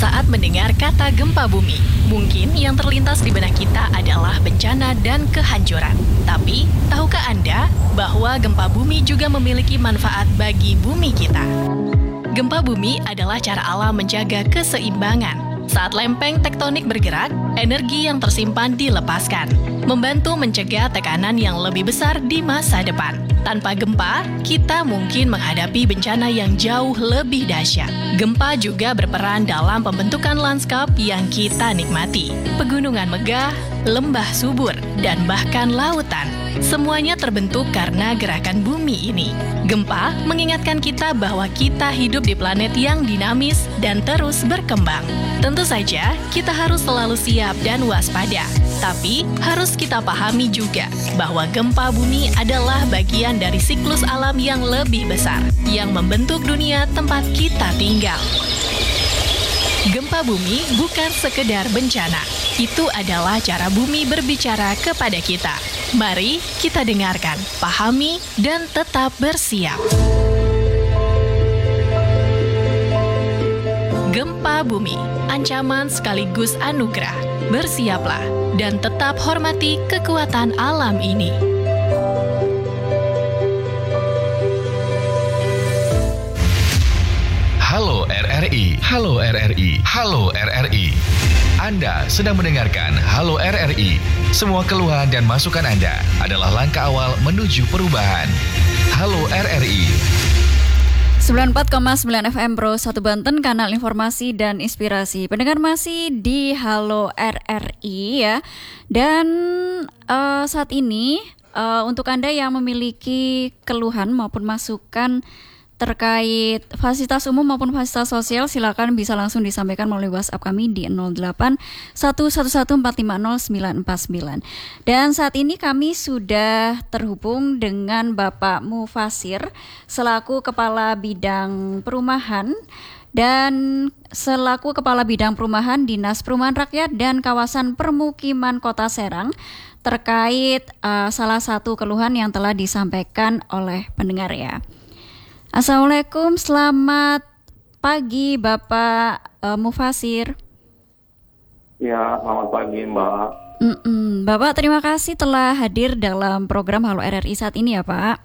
Saat mendengar kata gempa bumi, mungkin yang terlintas di benak kita adalah bencana dan kehancuran. Tapi, tahukah Anda bahwa gempa bumi juga memiliki manfaat bagi bumi kita? Gempa bumi adalah cara alam menjaga keseimbangan. Saat lempeng tektonik bergerak, energi yang tersimpan dilepaskan, membantu mencegah tekanan yang lebih besar di masa depan. Tanpa gempa, kita mungkin menghadapi bencana yang jauh lebih dahsyat. Gempa juga berperan dalam pembentukan lanskap yang kita nikmati. Pegunungan megah, lembah subur, dan bahkan lautan. Semuanya terbentuk karena gerakan bumi ini. Gempa mengingatkan kita bahwa kita hidup di planet yang dinamis dan terus berkembang. Tentu saja, kita harus selalu siap dan waspada. Tapi, harus kita pahami juga bahwa gempa bumi adalah bagian dari siklus alam yang lebih besar, yang membentuk dunia tempat kita tinggal. Gempa bumi bukan sekedar bencana. Itu adalah cara bumi berbicara kepada kita. Mari kita dengarkan, pahami, dan tetap bersiap. Gempa bumi, ancaman sekaligus anugerah. Bersiaplah dan tetap hormati kekuatan alam ini. Halo RRI, Halo RRI, Halo RRI. Anda sedang mendengarkan Halo RRI. Semua keluhan dan masukan Anda adalah langkah awal menuju perubahan. Halo RRI. 94,9 FM Pro 1 Banten, kanal informasi dan inspirasi. Pendengar masih di Halo RRI ya. Dan saat ini untuk Anda yang memiliki keluhan maupun masukan terkait fasilitas umum maupun fasilitas sosial, silakan bisa langsung disampaikan melalui WhatsApp kami di 08 111 450 949. Dan saat ini kami sudah terhubung dengan Bapak Mufasir selaku Kepala Bidang Perumahan dan selaku Kepala Bidang Perumahan Dinas Perumahan Rakyat dan Kawasan Permukiman Kota Serang terkait salah satu keluhan yang telah disampaikan oleh pendengar ya. Assalamualaikum, selamat pagi Bapak Mufasir. Ya, selamat pagi Mbak. Bapak, terima kasih telah hadir dalam program Halo RRI saat ini ya Pak.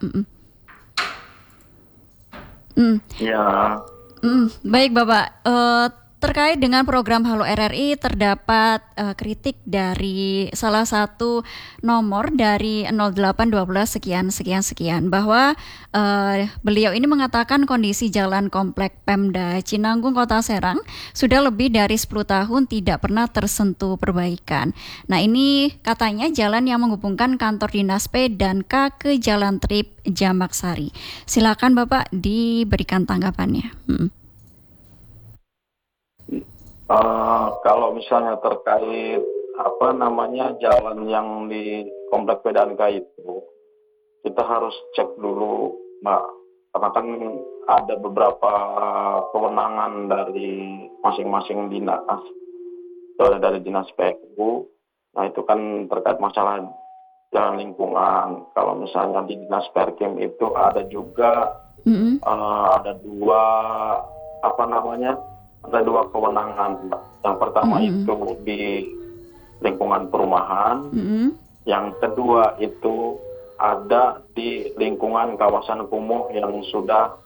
Ya. Baik Bapak, terkait dengan program Halo RRI terdapat kritik dari salah satu nomor dari 0812 sekian bahwa beliau ini mengatakan kondisi jalan komplek Pemda Cinanggung Kota Serang sudah lebih dari 10 tahun tidak pernah tersentuh perbaikan. Nah, ini katanya jalan yang menghubungkan kantor Dinas P dan K ke Jalan Trip Jamak Sari. Silakan Bapak diberikan tanggapannya. Kalau misalnya terkait jalan yang di komplek PDNK itu, kita harus cek dulu, Mbak, karena kan ada beberapa kewenangan dari masing-masing dinas, dari dinas PU. Nah, itu kan terkait masalah jalan lingkungan. Kalau misalnya di dinas Perkim itu ada juga ada dua kewenangan. Yang pertama itu di lingkungan perumahan, yang kedua itu ada di lingkungan kawasan kumuh yang sudah